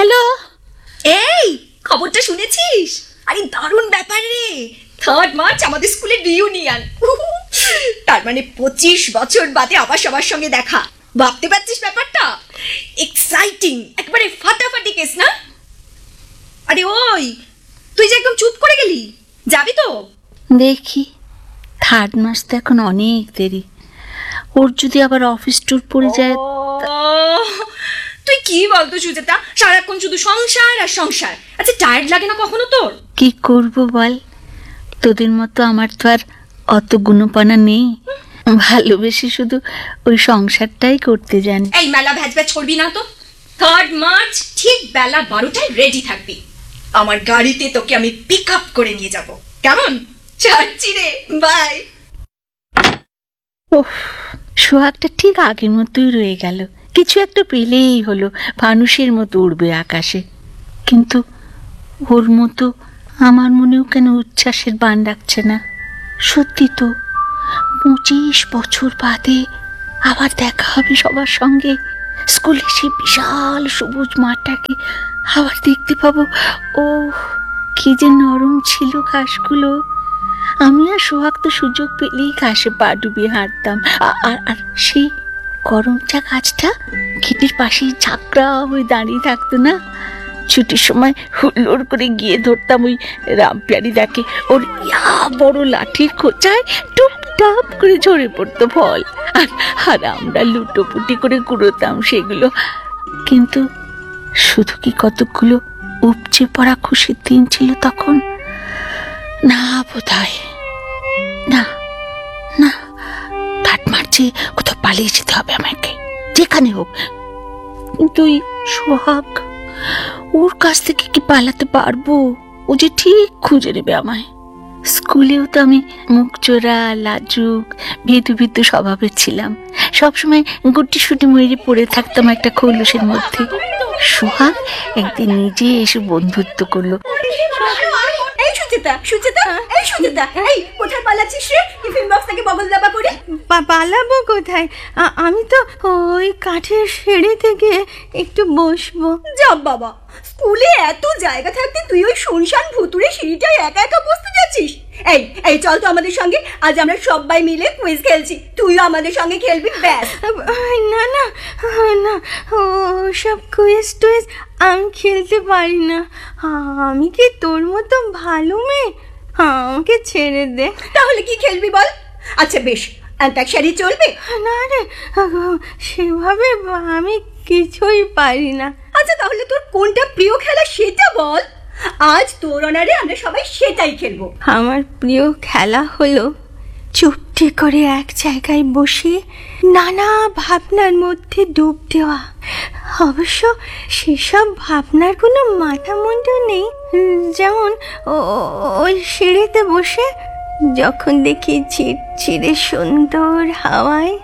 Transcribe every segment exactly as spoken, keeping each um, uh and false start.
Hello, এই খবরটা শুনেছিস? আরে দারুণ ব্যাপার রে, থার্ড মার্চ আমাদের স্কুলের রিউনিয়ন। তার মানে পঁচিশ বছর বাদে আবার সবার সঙ্গে দেখা। ভাবতে পারছিস ব্যাপারটা? এক্সাইটিং, একবারে ফাটাফাটি কেস না? আরে ওই, তুই যে একদম চুপ করে গেলি, যাবি তো? দেখি, থার্ড মাস তো এখন অনেক দেরি। ওর যদি আবার অফিস ট্যুর পড়ে যায়। তুই কি বলতো সুজাতা, সারাক্ষণ শুধু সংসার আর সংসার। আচ্ছা, টায়ার্ড লাগে না কখনো তোর? কি করব বল, তোদের মতো আমার তো আর অত গুণপনা নেই। ভালোবেসে শুধু ওই সংসারটাই করতে জানি। এই মেলা ভ্যাজ ভ্যাজ ছড়বি না তো। থার্ড মার্চ ঠিক বেলা বারোটায় রেডি থাকবি। আমার গাড়িতে তোকে আমি পিক আপ করে নিয়ে যাব, কেমন? যাচ্ছি রে, বাই। ওহ, সোহাগটা ঠিক আগের মতোই রয়ে গেল। কিছু একটা পেলেই হলো, ফানুষের মতো উড়বে আকাশে। কিন্তু ওর মতো আমার মনেও কেন উচ্ছ্বাসের বান ডাকছে না। সত্যি তো, পঁচিশ বছর বাদে আবার দেখা হবে সবার সঙ্গে। স্কুলে সেই বিশাল সবুজ মাঠটাকে আবার দেখতে পাবো। ও কি যে নরম ছিল ঘাসগুলো। আমি আর সোহাগ তো সুযোগ পেলেই ঘাসে পা ডুবিয়ে হাঁটতাম। আর আর সেই করমচা গাছটা খেতের পাশেই ঝাঁকড়া হয়ে দাঁড়িয়ে থাকতো না? ছুটির সময় হুল্লোড় করে গিয়ে ধরতাম ওই রামপিয়ারি দেখে, ওর ইয়া বড় লাঠির খোঁচায় টুপটাপ করে ঝরে পড়তো ফল, আর আর আমরা লুটোপুটি করে কুড়োতাম সেগুলো। কিন্তু শুধু কি কতগুলো উপচে পড়া খুশির দিন ছিল তখন? না বোধহয় না, না, থার্ড মার্চে কোথাও পালিয়ে যেতে হবে আমাকে, যেখানে হোক। কিন্তু ওই সোহাগ, ওর কাছ থেকে কি পালাতে পারবো? ও যে ঠিক খুঁজে নেবে আমায়। স্কুলেও তো আমি মুখ চোরা, লাজুক, ভীতু ভীতু স্বভাবের ছিলাম। সবসময় গুটি সুটি মরে পড়ে থাকতাম একটা খৌলসের মধ্যে। সোহাগ একদিন নিজে এসে বন্ধুত্ব করলো। এই সুচিতা, সুচিতা, এই সুচিতা, এই কোথায় পালাচ্ছিস রে? টিফিন বক্স থেকে বগল দাবা করে। পালাবো কোথায়? আমি তো ওই কাঠের সিঁড়ি থেকে একটু বসবো। যা বাবা, স্কুলে এত জায়গা থাকতে তুই ওই শুনশান ভুতুরে সিঁড়িটায় একা একা বসতে যাচ্ছিস? এই এই চল তো আমাদের সঙ্গে, আজ আমরা সবাই মিলে কুইজ খেলছি, তুইও আমাদের সঙ্গে খেলবি। ব্যাস। না না না, ও সব কুইজ টুইজ আমি খেলতে পারি না। আমি কি তোর মতো ভালো মেয়ে? আমাকে ছেড়ে দে। তাহলে কি খেলবি বল? আচ্ছা বেশ, অন্তাক্ষরী চলবে? না রে, সেভাবে আমি কিছুই পারি না। আচ্ছা তাহলে তোর কোনটা প্রিয় খেলা সেটা বল, আজ তোর অনারে আমরা সবাই সেটাই খেলবো। আমার প্রিয় খেলা হলো চুপটি করে এক জায়গায় বসে নানা ভাবনার মধ্যে ডুব দেওয়া। অবশ্য সেসব ভাবনার কোনো মাথা মুন্ডু নেই। যেমন ওই সিঁড়িতে বসে যখন দেখি ঝিরঝিরে সুন্দর হাওয়ায়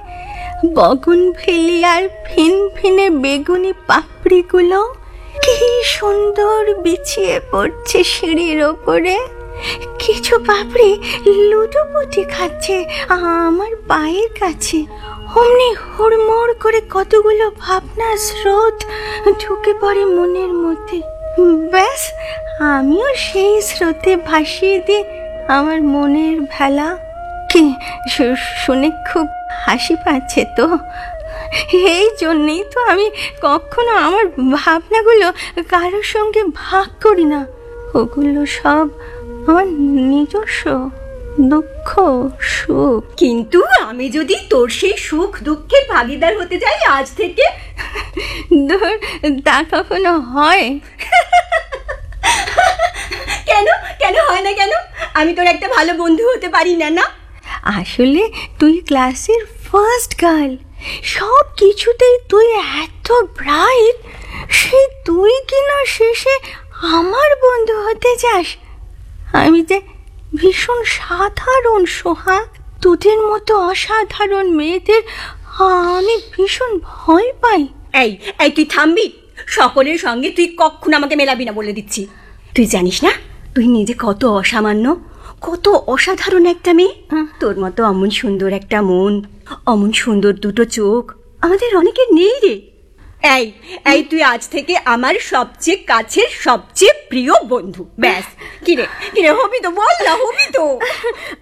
বগনভেলি আর ফিন ফিনে বেগুনি পাপড়িগুলো কি সুন্দর বিছিয়ে পড়ছে সিঁড়ির ওপরে। কিছু পাপড়ি লুটোপুটি খাচ্ছে আমার পায়ের কাছে। অমনি হুড়মুড় করে কতগুলো ভাবনার স্রোত ঢুকে পড়ে মনের মধ্যে। ব্যাস, আমিও সেই স্রোতে ভাসিয়ে দিই আমার মনের ভেলা। কি শুনে খুব হাসি পাচ্ছে তো? এই জন্যেই তো আমি কখনো আমার ভাবনাগুলো কারোর সঙ্গে ভাগ করি না। ওগুলো সব আমার নিজস্ব দুঃখ সুখ। কিন্তু আমি যদি তোর সেই সুখ দুঃখের ভাগিদার হতে যাই আজ থেকে, তা কখনো হয়? কেন কেন হয় না কেন? আমি তোর একটা ভালো বন্ধু হতে পারি না? না, আসলে তুই ক্লাসের ফার্স্ট গার্ল, সব কিছুতেই তুই এত ব্রাইট, সে তুই কিনা শেষে আমার বন্ধু হতে চাস? আমি যে ভীষণ সাধারণ সোহাগ, তোদের মতো অসাধারণ মেয়েদের আমি ভীষণ ভয় পাই। এই এই তুই থামবি? সকলের সঙ্গে তুই কখনো আমাকে মেলাবি না বলে দিচ্ছি। তুই জানিস না তুই নিজে কত অসামান্য, কত অসাধারণ একটা মেয়ে। তোর মতো অমন সুন্দর একটা মন, অমন সুন্দর দুটো চোখ আমাদের অনেকের নেই রে। এই এই তুই আজ থেকে আমার সবচেয়ে কাছের সবচেয়ে প্রিয় বন্ধু। ব্যাস, কিরে কিরে হবি তো, বল না, হবি তো?